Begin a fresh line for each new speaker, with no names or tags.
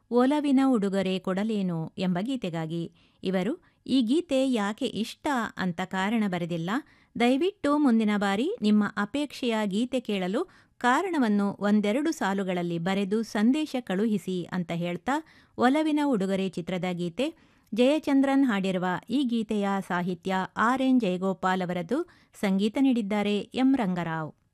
ಒಲವಿನ ಉಡುಗೊರೆ ಕೊಡಲೇನು ಎಂಬ ಗೀತೆಗಾಗಿ. ಇವರು ಈ ಗೀತೆ ಯಾಕೆ ಇಷ್ಟ ಅಂತ ಕಾರಣ ಬರೆದಿಲ್ಲ. ದಯವಿಟ್ಟು ಮುಂದಿನ ಬಾರಿ ನಿಮ್ಮ ಅಪೇಕ್ಷೆಯ ಗೀತೆ ಕೇಳಲು ಕಾರಣವನ್ನು ಒಂದೆರಡು ಸಾಲುಗಳಲ್ಲಿ ಬರೆದು ಸಂದೇಶ ಕಳುಹಿಸಿ ಅಂತ ಹೇಳ್ತಾ, ಒಲವಿನ ಉಡುಗೊರೆ ಚಿತ್ರದ ಗೀತೆ. ಜಯಚಂದ್ರನ್ ಹಾಡಿರುವ ಈ ಗೀತೆಯ ಸಾಹಿತ್ಯ ಆರ್ ಎನ್ ಜಯಗೋಪಾಲ್ ಅವರದ್ದು, ಸಂಗೀತ ನೀಡಿದ್ದಾರೆ ಎಂ ರಂಗರಾವ್.